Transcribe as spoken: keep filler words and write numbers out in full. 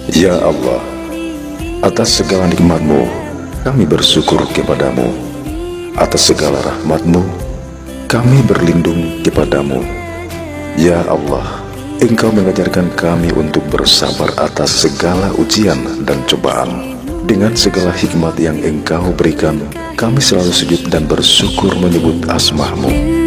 Ya Allah, atas segala nikmat-Mu, kami bersyukur kepadamu. Atas segala rahmat-Mu, kami berlindung kepadamu. Ya Allah, Engkau mengajarkan kami untuk bersabar atas segala ujian dan cobaan. Dengan segala hikmat yang Engkau berikan, kami selalu sujud dan bersyukur menyebut asma-Mu.